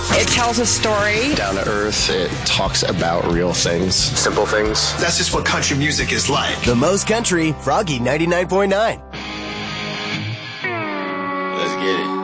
It tells a story. Down to earth, it talks about real things, simple things. That's just what country music is like. The most country, Froggy 99.9. Let's get it.